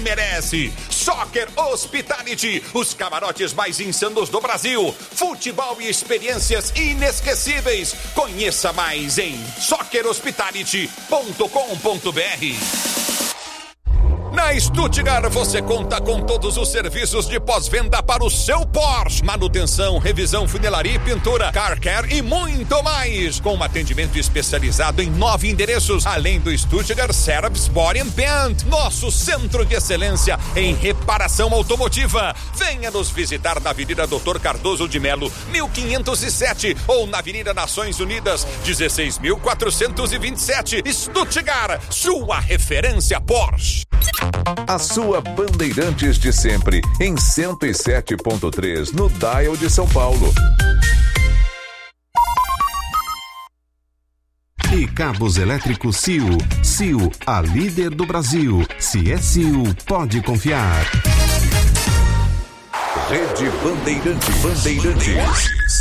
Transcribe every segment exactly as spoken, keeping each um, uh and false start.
merece. Soccer Hospitality, os camarotes mais insanos do Brasil. Futebol e experiências inesquecíveis. Conheça mais em soccer hospitality ponto com ponto b r. Na Stuttgart você conta com todos os serviços de pós-venda para o seu Porsche. Manutenção, revisão, funilaria e pintura, car care e muito mais. Com um atendimento especializado em nove endereços, além do Stuttgart Service Body and Paint, nosso centro de excelência em reparação automotiva. Venha nos visitar na Avenida doutor Cardoso de Melo, mil quinhentos e sete, ou na Avenida Nações Unidas, dezesseis mil quatrocentos e vinte e sete. Stuttgart, sua referência Porsche. A sua Bandeirantes de sempre, em cento e sete ponto três, no Dial de São Paulo. E cabos elétricos C I U. C I U, a líder do Brasil. Se é C I U, pode confiar. Rede Bandeirantes. Bandeirantes.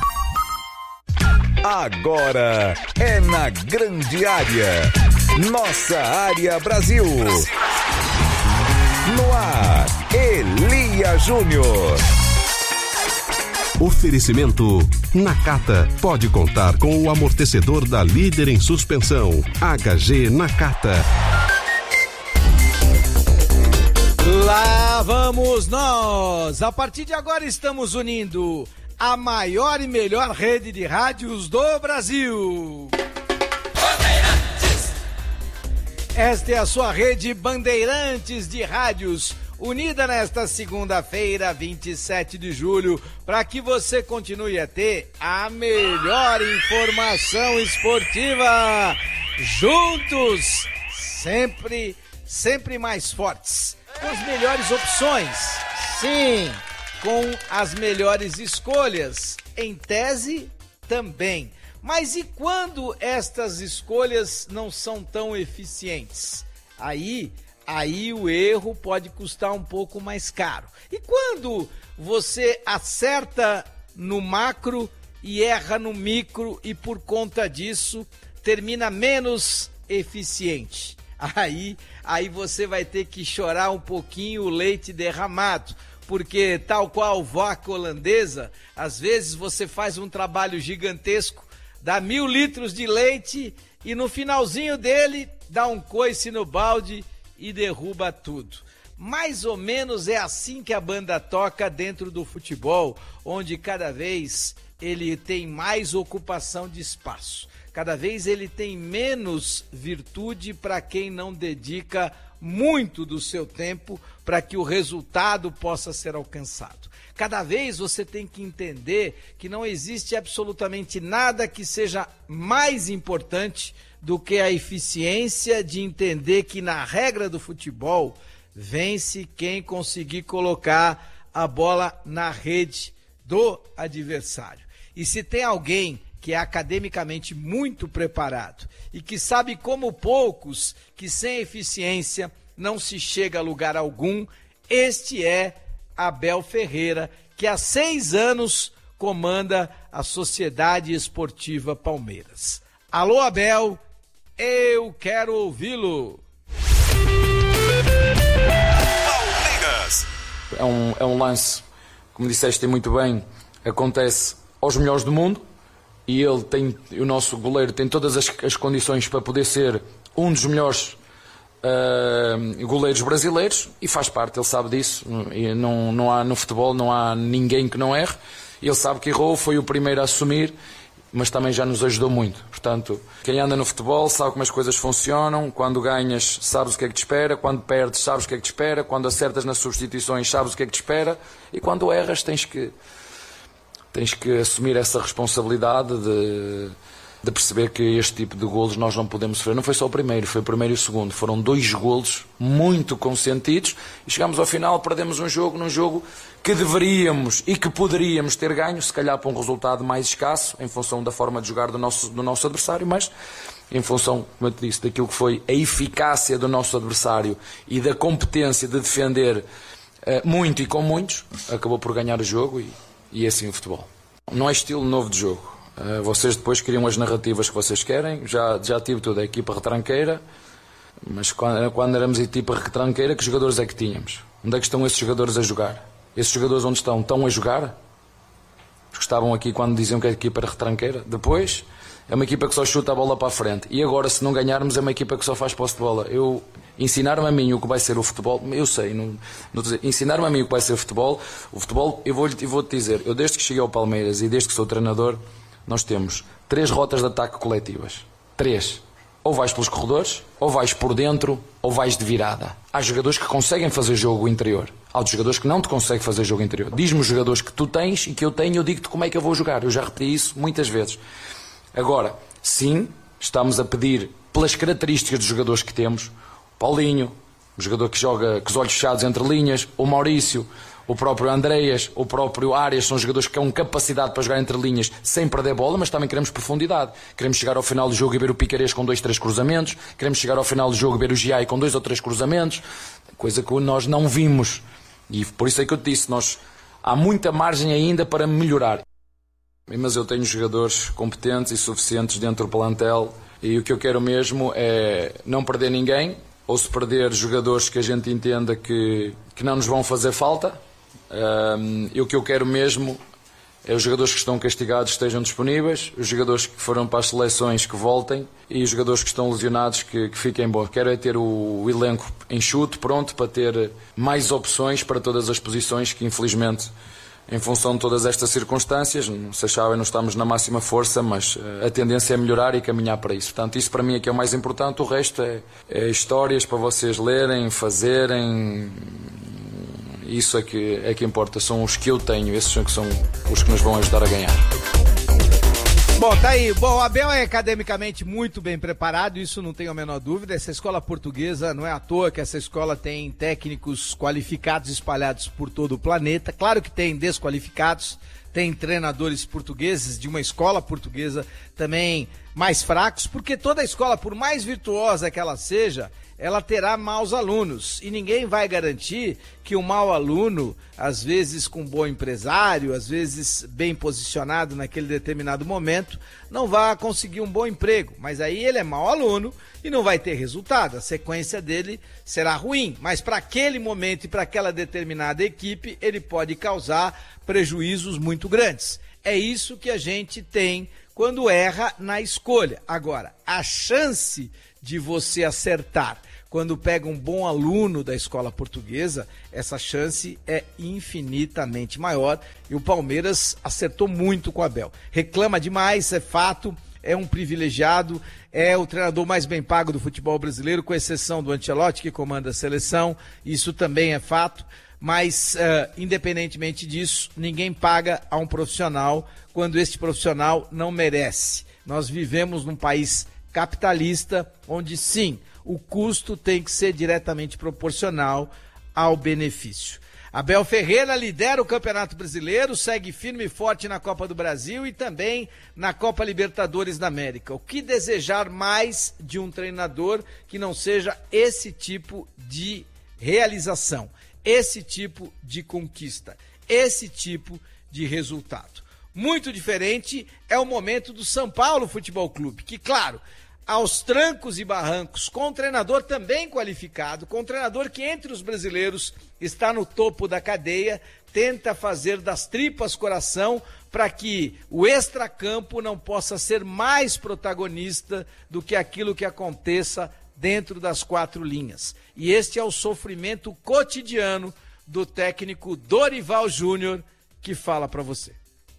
Agora é na grande área. Nossa área Brasil. No ar, Elia Júnior. Oferecimento Nakata. Pode contar com o amortecedor da líder em suspensão. H G Nakata. Lá vamos nós. A partir de agora estamos unindo a maior e melhor rede de rádios do Brasil. Esta é a sua rede Bandeirantes de rádios, unida nesta segunda-feira, vinte e sete de julho, para que você continue a ter a melhor informação esportiva. Juntos, sempre, sempre mais fortes, com as melhores opções. Sim, com as melhores escolhas, em tese também. Mas e quando estas escolhas não são tão eficientes? Aí, aí o erro pode custar um pouco mais caro. E quando você acerta no macro e erra no micro e por conta disso termina menos eficiente? Aí, aí você vai ter que chorar um pouquinho o leite derramado. Porque tal qual vaca holandesa, às vezes você faz um trabalho gigantesco, dá mil litros de leite e no finalzinho dele dá um coice no balde e derruba tudo. Mais ou menos é assim que a banda toca dentro do futebol, onde cada vez ele tem mais ocupação de espaço. Cada vez ele tem menos virtude para quem não dedica muito do seu tempo para que o resultado possa ser alcançado. Cada vez você tem que entender que não existe absolutamente nada que seja mais importante do que a eficiência de entender que na regra do futebol vence quem conseguir colocar a bola na rede do adversário. E se tem alguém que é academicamente muito preparado e que sabe como poucos que sem eficiência não se chega a lugar algum, este é Abel Ferreira, que há seis anos comanda a Sociedade Esportiva Palmeiras. Alô, Abel, eu quero ouvi-lo. Palmeiras. É um, é um lance, como disseste muito bem, acontece aos melhores do mundo e ele tem, o nosso goleiro tem todas as, as condições para poder ser um dos melhores Uh, goleiros brasileiros e faz parte, ele sabe disso e não, não há, no futebol não há ninguém que não erre, ele sabe que errou, foi o primeiro a assumir, mas também já nos ajudou muito. Portanto, quem anda no futebol sabe como as coisas funcionam, quando ganhas sabes o que é que te espera, quando perdes sabes o que é que te espera, quando acertas nas substituições sabes o que é que te espera e quando erras tens que tens que assumir essa responsabilidade de de perceber que este tipo de golos nós não podemos sofrer. Não foi só o primeiro, foi o primeiro e o segundo. Foram dois golos muito consentidos e chegámos ao final, perdemos um jogo, num jogo que deveríamos e que poderíamos ter ganho, se calhar para um resultado mais escasso, em função da forma de jogar do nosso, do nosso adversário, mas em função, como eu te disse, daquilo que foi a eficácia do nosso adversário e da competência de defender uh, muito e com muitos, acabou por ganhar o jogo e, e é assim o futebol. Não é estilo novo de jogo. Uh, vocês depois criam as narrativas que vocês querem, já, já tive toda a equipa retranqueira, Mas quando, quando éramos equipa retranqueira, que jogadores é que tínhamos? Onde é que estão esses jogadores a jogar? Esses jogadores onde estão? Estão a jogar? Porque estavam aqui quando diziam que a equipa era retranqueira. Depois, é uma equipa que só chuta a bola para a frente. E agora, se não ganharmos, é uma equipa que só faz posse de bola. Eu, ensinaram-me a mim o que vai ser o futebol. Eu sei, não, não dizer, ensinaram-me a mim o que vai ser o futebol. O futebol, eu vou-te vou dizer, eu desde que cheguei ao Palmeiras e desde que sou treinador, nós temos três rotas de ataque coletivas. Três. Ou vais pelos corredores, ou vais por dentro, ou vais de virada. Há jogadores que conseguem fazer jogo interior. Há outros jogadores que não te conseguem fazer jogo interior. Diz-me os jogadores que tu tens e que eu tenho, eu digo-te como é que eu vou jogar. Eu já repeti isso muitas vezes. Agora, sim, estamos a pedir, pelas características dos jogadores que temos, o Paulinho, o jogador que joga com os olhos fechados entre linhas, o Maurício, o próprio Andreas, o próprio Arias, são jogadores que têm capacidade para jogar entre linhas sem perder bola, mas também queremos profundidade. Queremos chegar ao final do jogo e ver o Piquerez com dois, três cruzamentos, queremos chegar ao final do jogo e ver o Giai com dois ou três cruzamentos, coisa que nós não vimos. E por isso é que eu te disse, nós, há muita margem ainda para melhorar. Mas eu tenho jogadores competentes e suficientes dentro do plantel e o que eu quero mesmo é não perder ninguém, ou se perder jogadores que a gente entenda que, que não nos vão fazer falta. Um, e o que eu quero mesmo é os jogadores que estão castigados estejam disponíveis, os jogadores que foram para as seleções que voltem e os jogadores que estão lesionados que, que fiquem bons. Quero é ter o, o elenco enxuto, pronto para ter mais opções para todas as posições que infelizmente, em função de todas estas circunstâncias, não sei se sabem, não estamos na máxima força, mas a tendência é melhorar e caminhar para isso. Portanto, isso para mim é que é o mais importante, o resto é, é histórias para vocês lerem, fazerem. Isso é que, é que importa, são os que eu tenho, esses são, que são os que nos vão ajudar a ganhar. Bom, tá aí. Bom, o Abel é academicamente muito bem preparado, isso não tenho a menor dúvida. Essa escola portuguesa, não é à toa que essa escola tem técnicos qualificados espalhados por todo o planeta. Claro que tem desqualificados, tem treinadores portugueses de uma escola portuguesa também mais fracos, porque toda escola, por mais virtuosa que ela seja, ela terá maus alunos e ninguém vai garantir que um mau aluno, às vezes com um bom empresário, às vezes bem posicionado naquele determinado momento, não vai conseguir um bom emprego, mas aí ele é mau aluno e não vai ter resultado, a sequência dele será ruim, mas para aquele momento e para aquela determinada equipe ele pode causar prejuízos muito grandes. É isso que a gente tem quando erra na escolha. Agora, a chance de você acertar quando pega um bom aluno da escola portuguesa, essa chance é infinitamente maior e o Palmeiras acertou muito com o Abel. Reclama demais, é fato, é um privilegiado, é o treinador mais bem pago do futebol brasileiro, com exceção do Ancelotti, que comanda a seleção, isso também é fato, mas uh, independentemente disso, ninguém paga a um profissional quando este profissional não merece. Nós vivemos num país capitalista, onde sim, o custo tem que ser diretamente proporcional ao benefício. Abel Ferreira lidera o Campeonato Brasileiro, segue firme e forte na Copa do Brasil e também na Copa Libertadores da América. O que desejar mais de um treinador que não seja esse tipo de realização, esse tipo de conquista, esse tipo de resultado? Muito diferente é o momento do São Paulo Futebol Clube, que, claro, aos trancos e barrancos, com um treinador também qualificado, com um treinador que entre os brasileiros está no topo da cadeia, tenta fazer das tripas coração para que o extracampo não possa ser mais protagonista do que aquilo que aconteça dentro das quatro linhas. E este é o sofrimento cotidiano do técnico Dorival Júnior, que fala para você.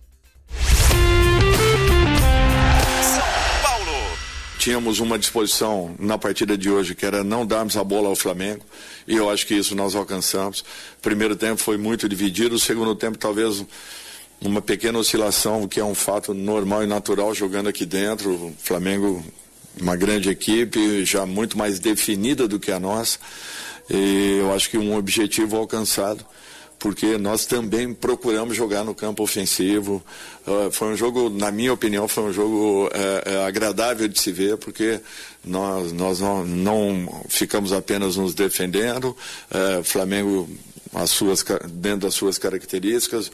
Tínhamos uma disposição na partida de hoje, que era não darmos a bola ao Flamengo, e eu acho que isso nós alcançamos. O primeiro tempo foi muito dividido, o segundo tempo talvez uma pequena oscilação, que é um fato normal e natural jogando aqui dentro. O Flamengo, uma grande equipe, já muito mais definida do que a nossa, e eu acho que um objetivo alcançado, porque nós também procuramos jogar no campo ofensivo. Uh, foi um jogo, na minha opinião, foi um jogo uh, uh, agradável de se ver, porque nós, nós não, não ficamos apenas nos defendendo. Uh, Flamengo, as suas, dentro das suas características,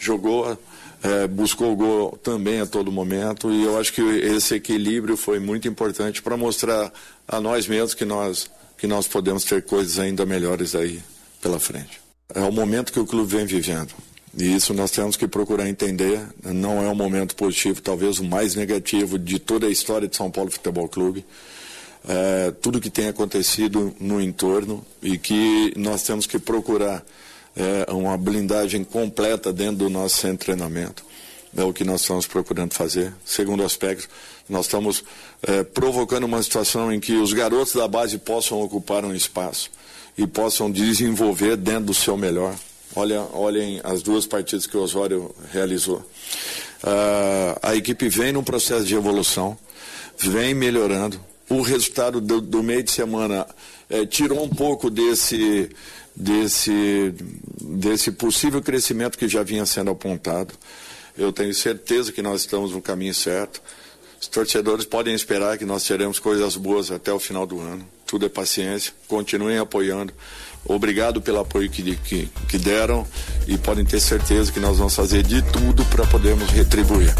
jogou, é, buscou o gol também a todo momento, e eu acho que esse equilíbrio foi muito importante para mostrar a nós mesmos que nós, que nós podemos ter coisas ainda melhores aí pela frente. É o momento que o clube vem vivendo. E isso nós temos que procurar entender. Não é um momento positivo, talvez o mais negativo de toda a história de São Paulo Futebol Clube. É, tudo que tem acontecido no entorno, e que nós temos que procurar é, uma blindagem completa dentro do nosso centro de treinamento. É o que nós estamos procurando fazer. Segundo aspecto, nós estamos é, provocando uma situação em que os garotos da base possam ocupar um espaço e possam desenvolver dentro do seu melhor. Olha, olhem as duas partidas que o Osório realizou. Uh, a equipe vem num processo de evolução, vem melhorando. O resultado do, do meio de semana eh, tirou um pouco desse, desse, desse possível crescimento que já vinha sendo apontado. Eu tenho certeza que nós estamos no caminho certo. Os torcedores podem esperar que nós teremos coisas boas até o final do ano. Tudo é paciência. Continuem apoiando. Obrigado pelo apoio que, que, que deram, e podem ter certeza que nós vamos fazer de tudo para podermos retribuir.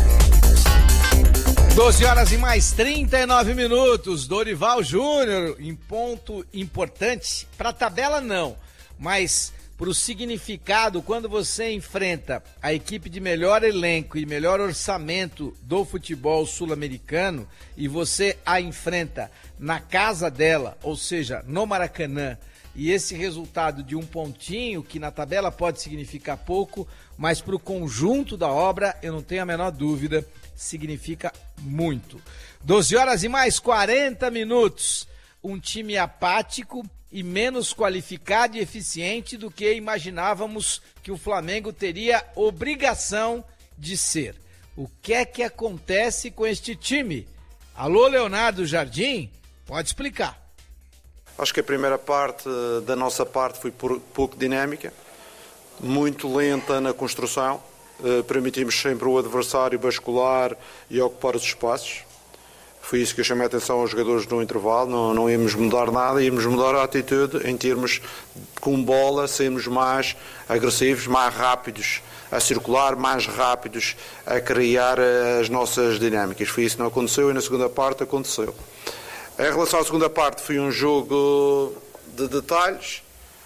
doze horas e mais trinta e nove minutos. Dorival Júnior, em ponto importante, para a tabela não, mas para o significado quando você enfrenta a equipe de melhor elenco e melhor orçamento do futebol sul-americano, e você a enfrenta na casa dela, ou seja, no Maracanã, e esse resultado de um pontinho, que na tabela pode significar pouco, mas para o conjunto da obra, eu não tenho a menor dúvida, significa muito. doze horas e mais quarenta minutos. Um time apático e menos qualificado e eficiente do que imaginávamos que o Flamengo teria obrigação de ser. O que é que acontece com este time? Alô, Leonardo Jardim? Pode explicar. Acho que a primeira parte, da nossa parte, foi pouco dinâmica, muito lenta na construção. Uh, permitimos sempre o adversário bascular e ocupar os espaços. Foi isso que eu chamei a atenção aos jogadores no intervalo. Não, não íamos mudar nada, íamos mudar a atitude em termos com bola, sermos mais agressivos, mais rápidos a circular, mais rápidos a criar as nossas dinâmicas. Foi isso que não aconteceu, e na segunda parte aconteceu. Em relação à segunda parte, foi um jogo de detalhes,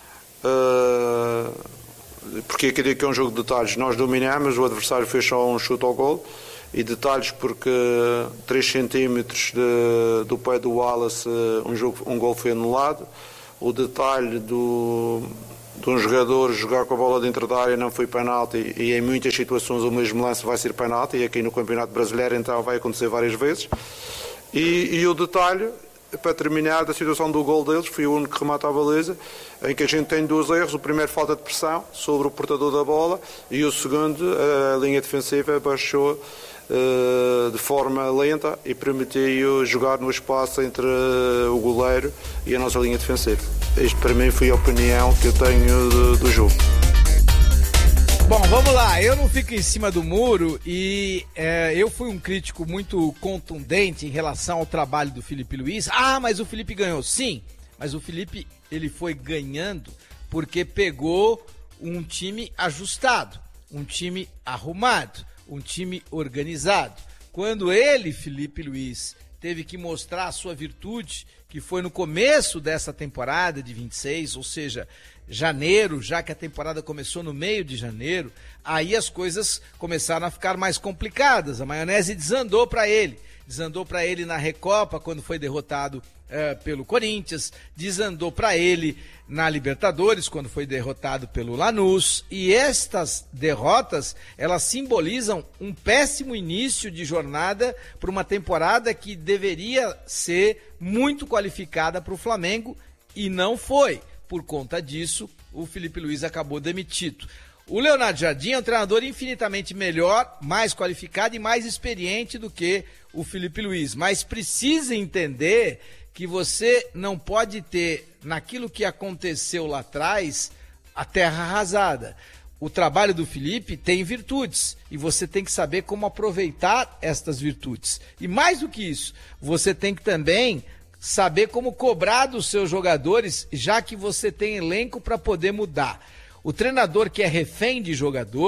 uh, porque aqui é um jogo de detalhes. Nós dominamos, o adversário fez só um chute ao gol, e detalhes porque três centímetros de, do pé do Wallace, um, jogo, um gol foi anulado. O detalhe do, de um jogador jogar com a bola dentro da área não foi penalti, e em muitas situações o mesmo lance vai ser penalti, e aqui no Campeonato Brasileiro então vai acontecer várias vezes. E, e o detalhe, para terminar, da situação do gol deles, foi o único que remata a baliza, em que a gente tem dois erros. O primeiro, falta de pressão sobre o portador da bola, e o segundo, a linha defensiva baixou uh, de forma lenta e permitiu jogar no espaço entre o goleiro e a nossa linha defensiva. Isto para mim foi a opinião que eu tenho do, do jogo. Bom, vamos lá, eu não fico em cima do muro, e é, eu fui um crítico muito contundente em relação ao trabalho do Felipe Luiz. Ah, mas o Felipe ganhou. Sim, mas o Felipe, ele foi ganhando porque pegou um time ajustado, um time arrumado, um time organizado. Quando ele, Felipe Luiz, teve que mostrar a sua virtude, que foi no começo dessa temporada de vinte e seis, ou seja, janeiro, já que a temporada começou no meio de janeiro, aí as coisas começaram a ficar mais complicadas. A maionese desandou para ele. Desandou para ele na Recopa, quando foi derrotado uh, pelo Corinthians. Desandou para ele na Libertadores, quando foi derrotado pelo Lanús. E estas derrotas, elas simbolizam um péssimo início de jornada para uma temporada que deveria ser muito qualificada para o Flamengo, e não foi. Por conta disso, o Felipe Luiz acabou demitido. O Leonardo Jardim é um treinador infinitamente melhor, mais qualificado e mais experiente do que o Felipe Luiz. Mas precisa entender que você não pode ter, naquilo que aconteceu lá atrás, a terra arrasada. O trabalho do Felipe tem virtudes, e você tem que saber como aproveitar estas virtudes. E mais do que isso, você tem que também saber como cobrar dos seus jogadores, já que você tem elenco para poder mudar. O treinador que é refém de jogador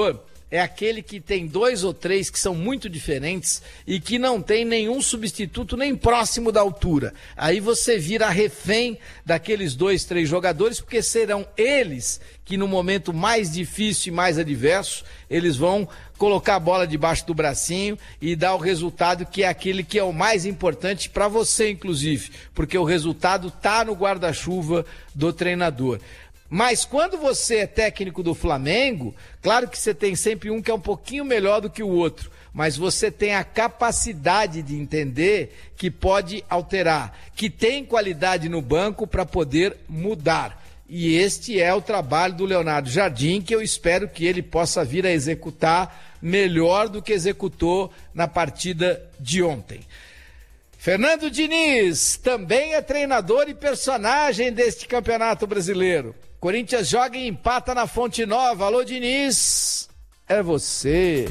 é aquele que tem dois ou três que são muito diferentes e que não tem nenhum substituto nem próximo da altura. Aí você vira refém daqueles dois, três jogadores, porque serão eles que no momento mais difícil e mais adverso, eles vão colocar a bola debaixo do bracinho e dar o resultado que é aquele que é o mais importante para você, inclusive, porque o resultado está no guarda-chuva do treinador. Mas quando você é técnico do Flamengo, claro que você tem sempre um que é um pouquinho melhor do que o outro, mas você tem a capacidade de entender que pode alterar, que tem qualidade no banco para poder mudar. E este é o trabalho do Leonardo Jardim, que eu espero que ele possa vir a executar melhor do que executou na partida de ontem. Fernando Diniz também é treinador e personagem deste Campeonato Brasileiro. Corinthians joga e empata na Fonte Nova. Alô, Diniz, é você.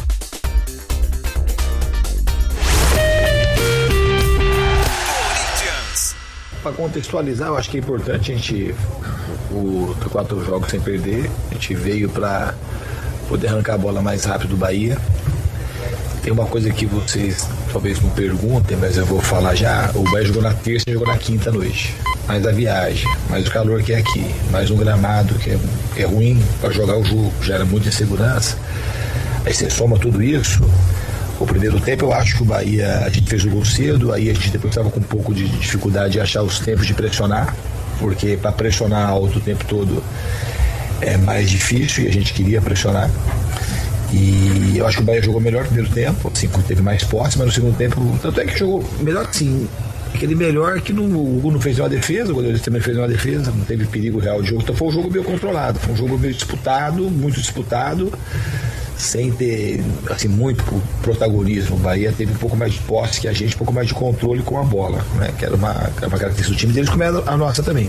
Para contextualizar, eu acho que é importante a gente, o, o quatro jogos sem perder, a gente veio para poder arrancar a bola mais rápido do Bahia. Tem uma coisa que vocês talvez não perguntem, mas eu vou falar já. O Bahia jogou na terça e jogou na quinta noite. Mais a viagem, mais o calor que é aqui, mais um gramado que é, que é ruim para jogar o jogo, gera muita insegurança. Aí você soma tudo isso. O primeiro tempo eu acho que o Bahia, a gente fez o gol cedo, aí a gente depois estava com um pouco de dificuldade de achar os tempos de pressionar, porque para pressionar alto o tempo todo é mais difícil e a gente queria pressionar. E eu acho que o Bahia jogou melhor no primeiro tempo, assim, teve mais posse, mas no segundo tempo, tanto é que jogou melhor assim, aquele melhor que no, o Hugo não fez uma defesa, o goleiro também fez uma defesa, não teve perigo real de jogo, então foi um jogo meio controlado, foi um jogo meio disputado, muito disputado, sem ter assim, muito protagonismo. O Bahia teve um pouco mais de posse que a gente, um pouco mais de controle com a bola, né? Que era uma, uma característica do time deles, como era a nossa também.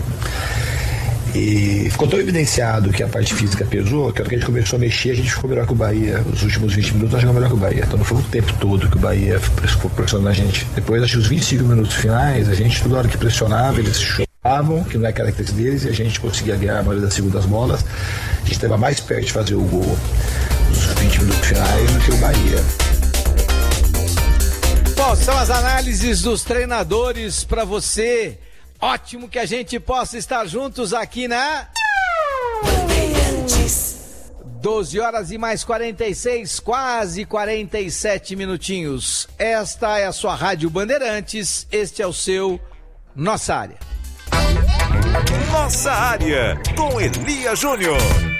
E ficou tão evidenciado que a parte física pesou, que a hora que a gente começou a mexer, a gente ficou melhor que o Bahia. Os últimos vinte minutos nós jogamos melhor que o Bahia. Então não foi o tempo todo que o Bahia ficou pressionando a gente. Depois, acho que os vinte e cinco minutos finais, a gente, toda hora que pressionava, eles chutavam, que não é característica deles, e a gente conseguia ganhar a maioria das segundas bolas. A gente estava mais perto de fazer o gol nos vinte minutos finais do que o Bahia. Bom, são as análises dos treinadores para você. Ótimo que a gente possa estar juntos aqui na doze horas e mais quarenta e seis, quase quarenta e sete minutinhos. Esta é a sua Rádio Bandeirantes, este é o seu Nossa Área. Nossa Área, com Elia Júnior.